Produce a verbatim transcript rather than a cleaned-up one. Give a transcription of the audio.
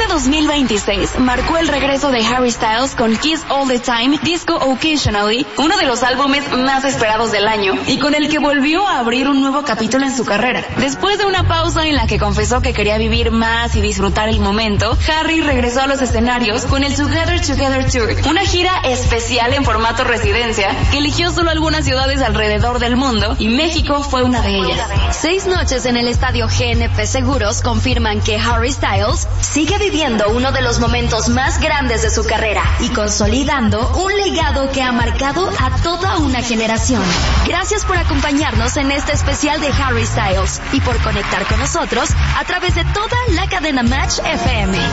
dos mil veintiséis marcó el regreso de Harry Styles con Kiss All the Time, Disco Occasionally, uno de los álbumes más esperados del año y con el que volvió a abrir un nuevo capítulo en su carrera. Después de una pausa en la que confesó que quería vivir más y disfrutar el momento, Harry regresó a los escenarios con el Together Together Tour, una gira especial en formato residencia que eligió solo algunas ciudades alrededor del mundo y México fue una de ellas. Seis noches en el estadio G N P Seguros confirman que Harry Styles sigue viviendo uno de los momentos más grandes de su carrera y consolidando un legado que ha marcado a toda una generación. Gracias por acompañarnos en este especial de Harry Styles y por conectar con nosotros a través de toda la cadena Match F M.